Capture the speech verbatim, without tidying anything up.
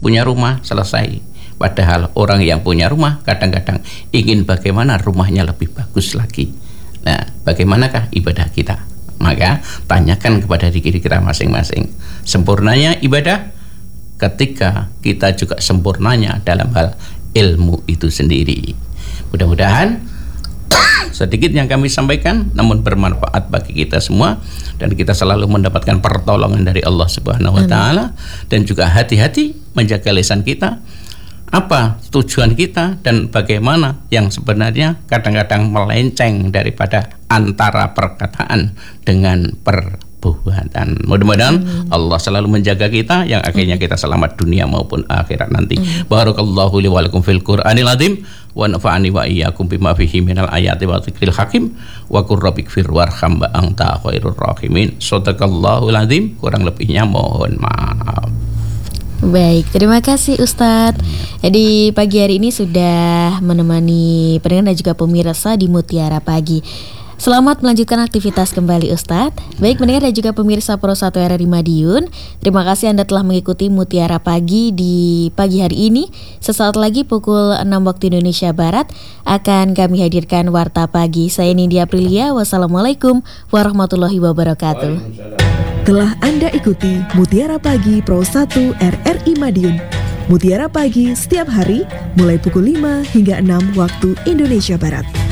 punya rumah selesai. Padahal orang yang punya rumah kadang-kadang ingin bagaimana rumahnya lebih bagus lagi. Nah, bagaimanakah ibadah kita? Maka tanyakan kepada diri kita masing-masing. Sempurnanya ibadah ketika kita juga sempurnanya dalam hal ilmu itu sendiri. Mudah-mudahan sedikit yang kami sampaikan namun bermanfaat bagi kita semua, dan kita selalu mendapatkan pertolongan dari Allah Subhanahu wa taala. Dan juga hati-hati menjaga lisan kita, apa tujuan kita dan bagaimana yang sebenarnya kadang-kadang melenceng daripada antara perkataan dengan perbuatan. Mudah-mudahan hmm. Allah selalu menjaga kita, yang akhirnya kita selamat dunia maupun akhirat nanti. hmm. Barakallahu li wa lakum fil Qur'anil azim wa nafa'ani wa iyyakum bima fihi minal ayati wa dzikril hakim wa qur rabbighfir warham wa anta khairur rahimin. Shadaqallahul azim. Kurang lebihnya mohon maaf. Baik, terima kasih Ustadz. Jadi pagi hari ini sudah menemani pendengar dan juga pemirsa di Mutiara Pagi. Selamat melanjutkan aktivitas kembali Ustadz. Baik pendengar dan juga pemirsa Pro satu R R I Madiun, terima kasih Anda telah mengikuti Mutiara Pagi di pagi hari ini. Sesaat lagi pukul enam waktu Indonesia Barat akan kami hadirkan Warta Pagi. Saya Nindya Aprilia. Wassalamualaikum warahmatullahi wabarakatuh. Telah Anda ikuti Mutiara Pagi Pro satu R R I Madiun. Mutiara Pagi setiap hari mulai pukul lima hingga enam waktu Indonesia Barat.